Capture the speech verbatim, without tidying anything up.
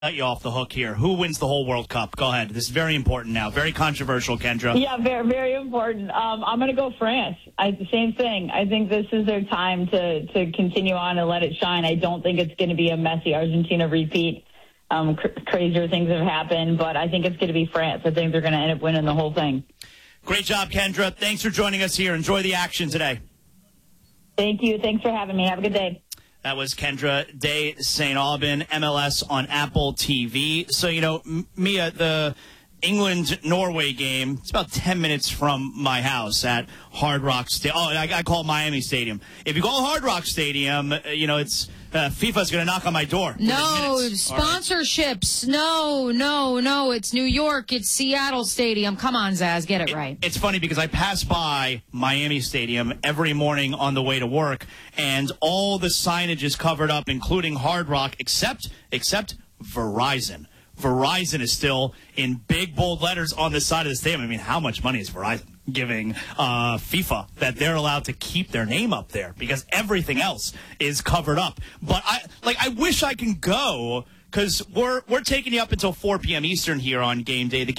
Let you off the hook here. Who wins the whole World Cup? Go ahead. This is very important now. Very controversial, Kendra. Yeah, very, very important. Um, I'm going to go France. I, same thing. I think this is their time to, to continue on and let it shine. I don't think it's going to be a messy Argentina repeat. Um, cr- crazier things have happened, but I think it's going to be France. I think they're going to end up winning the whole thing. Great job, Kendra. Thanks for joining us here. Enjoy the action today. Thank you. Thanks for having me. Have a good day. That was Kendra Day Saint Aubin, M L S on Apple T V. So, you know, Mia, the England-Norway game, it's about ten minutes from my house at Hard Rock Stadium. Oh, I, I call it Miami Stadium. If you call Hard Rock Stadium, you know, it's uh, FIFA's going to knock on my door. No, sponsorships. Right. No, no, no. It's New York. It's Seattle Stadium. Come on, Zaz, get it, it right. It's funny because I pass by Miami Stadium every morning on the way to work, and all the signage is covered up, including Hard Rock, except except Verizon. Verizon is still in big, bold letters on the side of the stadium. I mean, how much money is Verizon giving uh, FIFA that they're allowed to keep their name up there? Because everything else is covered up. But I like, I wish I can go because we're we're taking you up until four p.m. Eastern here on Game Day. The